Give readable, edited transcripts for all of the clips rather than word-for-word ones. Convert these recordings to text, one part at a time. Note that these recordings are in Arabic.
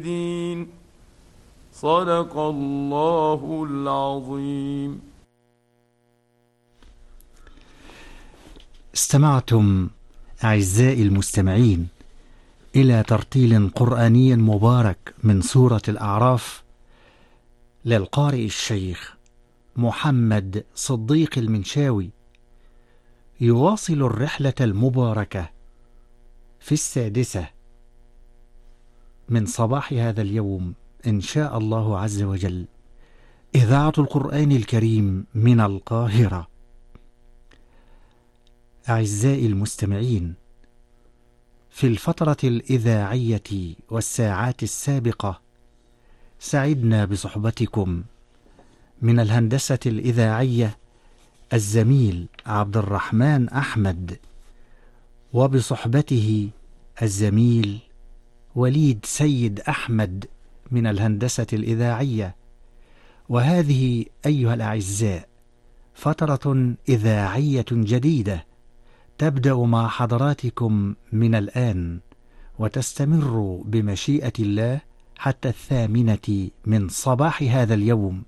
صدق الله العظيم. استمعتم أعزائي المستمعين إلى ترتيل قرآني مبارك من سورة الأعراف للقارئ الشيخ محمد صديق المنشاوي، يواصل الرحلة المباركة في 6 من صباح هذا اليوم إن شاء الله عز وجل إذاعة القرآن الكريم من القاهرة. أعزائي المستمعين، في الفترة الإذاعية والساعات السابقة سعدنا بصحبتكم من الهندسة الإذاعية الزميل عبد الرحمن أحمد، وبصحبته الزميل وليد سيد أحمد من الهندسة الإذاعية. وهذه أيها الأعزاء فترة إذاعية جديدة تبدأ مع حضراتكم من الآن وتستمر بمشيئة الله حتى 8 من صباح هذا اليوم.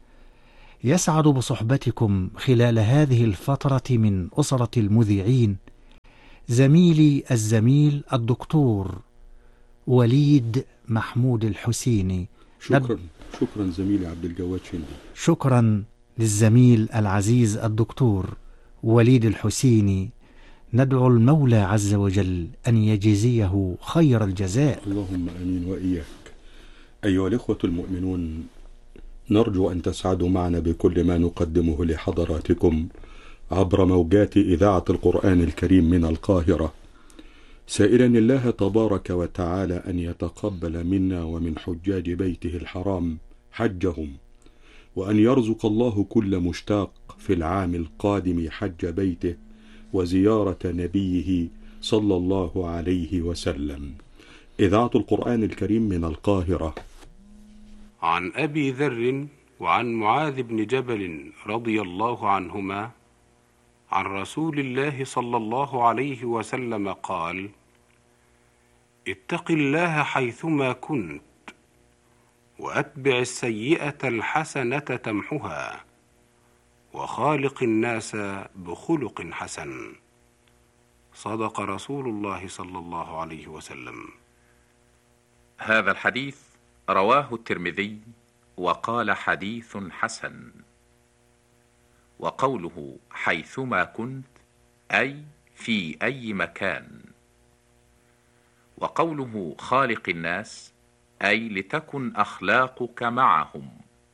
يسعد بصحبتكم خلال هذه الفترة من أسرة المذيعين زميلي الزميل الدكتور وليد محمود الحسيني. شكرا زميلي عبد الجواد شندي. شكرا للزميل العزيز الدكتور وليد الحسيني. ندعو المولى عز وجل أن يجزيه خير الجزاء. اللهم آمين وإياك. أيها الإخوة المؤمنون، نرجو أن تسعدوا معنا بكل ما نقدمه لحضراتكم عبر موجات إذاعة القرآن الكريم من القاهرة، سائلا الله تبارك وتعالى أن يتقبل منا ومن حجاج بيته الحرام حجهم، وأن يرزق الله كل مشتاق في العام القادم حج بيته وزيارة نبيه صلى الله عليه وسلم. إذاعة القرآن الكريم من القاهرة. عن أبي ذر وعن معاذ بن جبل رضي الله عنهما عن رسول الله صلى الله عليه وسلم قال: اتق الله حيثما كنت، وأتبع السيئة الحسنة تمحها، وخالق الناس بخلق حسن. صدق رسول الله صلى الله عليه وسلم. هذا الحديث رواه الترمذي وقال حديث حسن. وقوله حيثما كنت أي في أي مكان، وقوله خالق الناس أي لتكن أخلاقك معهم.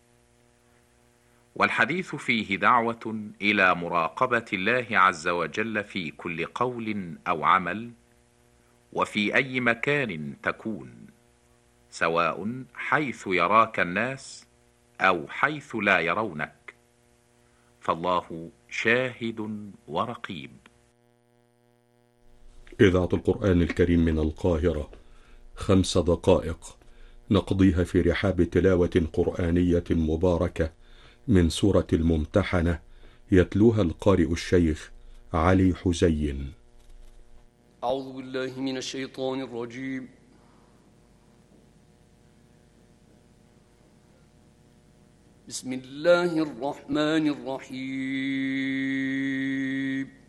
والحديث فيه دعوة إلى مراقبة الله عز وجل في كل قول أو عمل، وفي أي مكان تكون، سواء حيث يراك الناس أو حيث لا يرونك، فالله شاهد ورقيب. إذاعة القرآن الكريم من القاهرة، 5 دقائق نقضيها في رحاب تلاوة قرآنية مباركة من سورة الممتحنة، يتلوها القارئ الشيخ علي حزين. أعوذ بالله من الشيطان الرجيم. بسم الله الرحمن الرحيم.